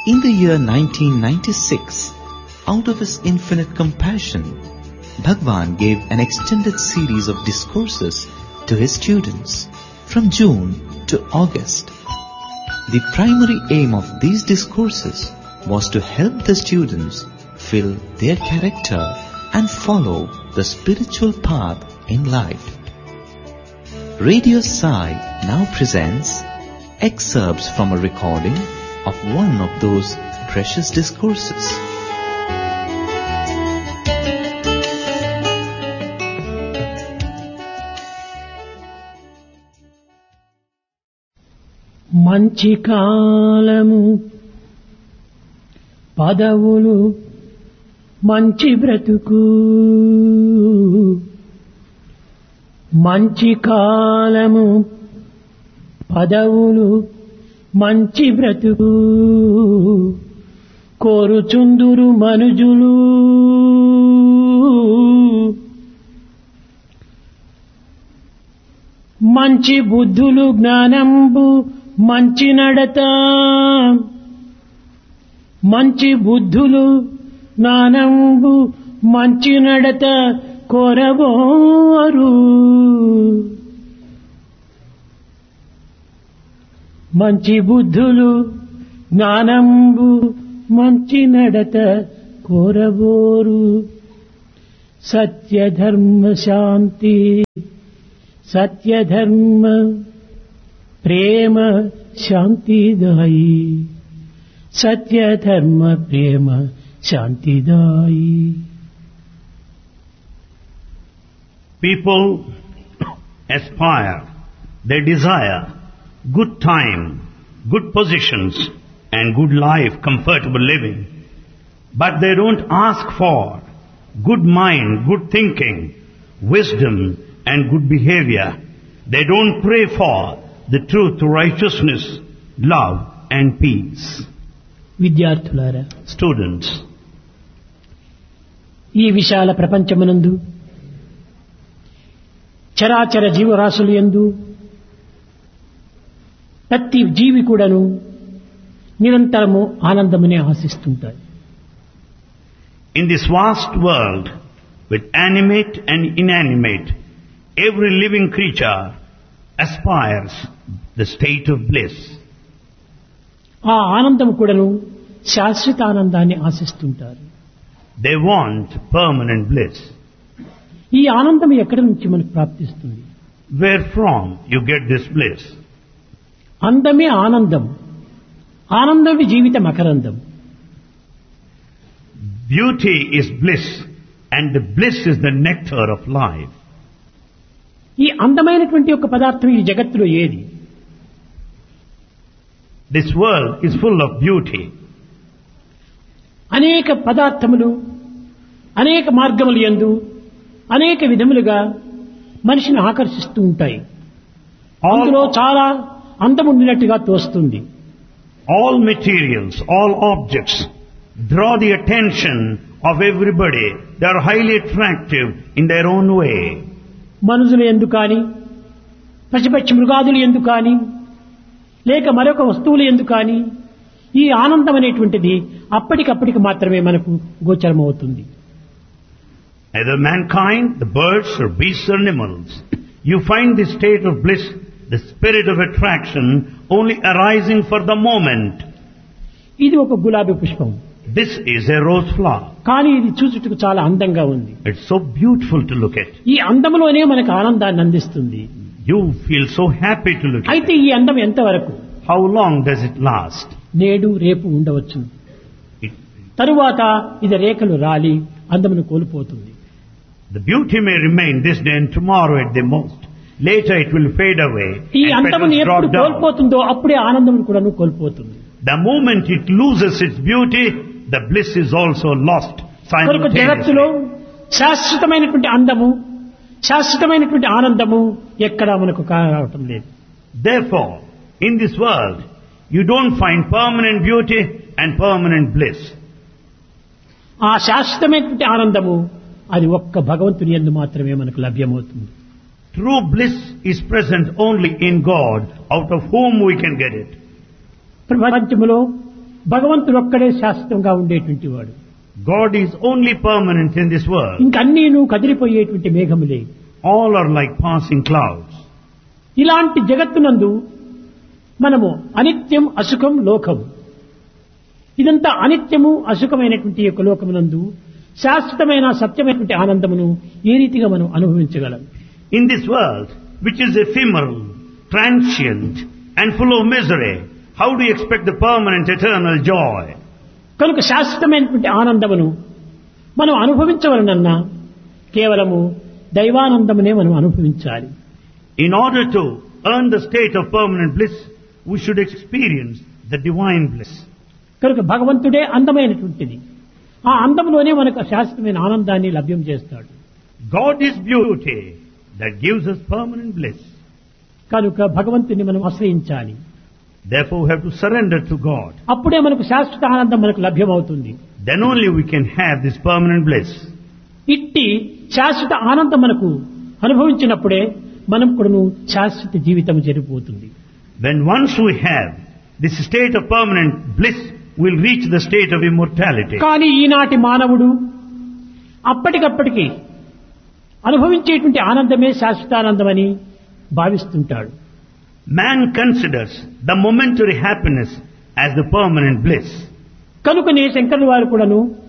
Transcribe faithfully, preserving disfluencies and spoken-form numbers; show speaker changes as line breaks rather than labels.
In the year nineteen ninety-six, out of his infinite compassion, Bhagwan gave an extended series of discourses to his students from June to August. The primary aim of these discourses was to help the students fill their character and follow the spiritual path in life. Radio Sai now presents excerpts from a recording of one of those precious discourses.
మంచి కాలము పదవులు మంచి బ్రతుకు మంచి కాలము పదవులు మంచి బ్రతుకు కోరుచుందురు మనుజులు మంచి బుద్ధులు జ్ఞానంబు మంచి నడత మంచి బుద్ధులు జ్ఞానంబు మంచి నడత కోరబోరు మంచి బుద్ధులు జ్ఞానంబు మంచి నడత కోరబోరు సత్య ధర్మ శాంతి సత్య ధర్మ ప్రేమ శాంతిదాయి సత్య ధర్మ ప్రేమ శాంతిదాయి.
People aspire, they desire good time, good positions and good life, comfortable living. But they don't ask for good mind, good thinking, wisdom and good behavior. They don't pray for the truth, righteousness, love and peace.
విద్యార్థులారా,
Students,
ఈ విశాల ప్రపంచమునందు చరాచర జీవరాశులు యందు ప్రతి జీవి కూడాను నిరంతరము ఆనందమునే ఆశిస్తుంటాయి.
in this vast world with animate and inanimate, every living creature aspires the state of bliss.
ఆ ఆనందం కూడాను శాశ్వత ఆనందాన్ని ఆశిస్తుంటారు.
They want permanent bliss.
ఈ ఆనందం ఎక్కడి నుంచి మనకు ప్రాప్తిస్తుంది?
Where from you get this bliss?
అందమే ఆనందం, ఆనందమే జీవిత మకరందం.
Beauty is bliss and the bliss is the nectar of life.
ఈ అందమైనటువంటి ఒక పదార్థం ఈ జగత్తులో ఏది?
This world is full of beauty.
అనేక పదార్థములు అనేక మార్గములు యందు అనేక విధములుగా మనిషిని ఆకర్షిస్తూ ఉంటాయి. అందులో చాలా అందం ఉండినట్టుగా తోస్తుంది.
All materials, all objects draw the attention of everybody. They are highly attractive in their own way.
మనుషులు యందు కానీ పశుపక్షి మృగాదులు యందు కానీ లేక మరొక వస్తువులు యందు కానీ ఈ ఆనందం అనేటువంటిది అప్పటికప్పటికి మాత్రమే మనకు గోచరమవుతుంది.
Either mankind, the birds or beasts or animals, you find this state of bliss, the spirit of attraction, only arising for the moment.
ఇది ఒక గులాబీ పుష్పం.
This is a rose flower.
కానీ ఇది చూచుటకు చాలా అందంగా ఉంది.
It's so beautiful to look at.
ఈ అందములోనే మనకు ఆనందాన్ని అందిస్తుంది.
You feel so happy to look at
అయితే
it.
ఈ అందం ఎంతవరకు?
How long does it last?
నేడు రేపు ఉండవచ్చు.
It,
తరువాత ఇది రేఖలు రాలి అందమును కోల్పోతుంది.
the beauty may remain this day and tomorrow at the most. Later it will fade away
ఈ
and
అందమును
petals
ఎప్పుడు
drop down.
కోల్పోతుందో అప్పుడే ఆనందం కూడా కోల్పోతుంది.
The moment it loses its beauty, the bliss is also lost
కనుక జగత్తులో
simultaneously.
శాశ్వతమైనటువంటి అందము శాశ్వతమైనటువంటి ఆనందము ఎక్కడా మనకు కావటం లేదు.
Therefore, in this world, you don't find permanent beauty and permanent bliss.
ఆ శాశ్వతమైనటువంటి ఆనందము అది ఒక్క భగవంతుని యందు మాత్రమే మనకు లభ్యమవుతుంది.
True bliss is present only in God, out of whom we can get it.
ప్రపంచములో భగవంతుడు ఒక్కడే శాశ్వతంగా ఉండేటువంటి వాడు.
God is only permanent in this world.
ఇంకన్నీ నువ్వు కదిలిపోయేటువంటి మేఘములే.
All are like passing clouds.
ఇలాంటి జగత్తునందు మనము అనిత్యం అసుఖం లోకం, ఇదంతా అనిత్యము అసుఖమైనటువంటి యొక్క లోకమునందు శాశ్వతమైన సత్యమైనటువంటి ఆనందమును ఏ రీతిగా మనం అనుభవించగలం?
In this world, which is ephemeral, transient and full of misery, how do you expect the permanent eternal joy?
కనుక శాశ్వతమైనటువంటి ఆనందమును మనం అనుభవించవలనన్నా కేవలము దైవానందమునే మనం అనుభవించాలి.
In order to earn the state of permanent bliss, we should experience the divine bliss.
కనుక భగవంతుడే అందమైనటువంటిది. ఆ అందములోనే మనకు శాశ్వతమైన ఆనందాన్ని లభ్యం చేస్తాడు.
God is beauty that gives us permanent bliss.
కనుక భగవంతుని మనం ఆశ్రయించాలి.
Therefore we have to surrender to God.
అప్పుడే మనకు శాశ్వత ఆనందం మనకు లభ్యమవుతుంది.
Then only we can have this permanent bliss.
ఇట్టి శాశ్వత ఆనందం మనకు అనుభవించినప్పుడే మనం కూడాను శాశ్వత జీవితం జరిగిపోతుంది.
When once we have this state of permanent bliss, we'll reach the state of immortality.
కానీ ఈనాటి మానవుడు అప్పటికప్పటికి అనుభవించేటువంటి ఆనందమే శాశ్వతానందమని భావిస్తుంటాడు.
Man considers the momentary happiness as the permanent bliss.
కనుకనే శంకరుల వారు కూడాను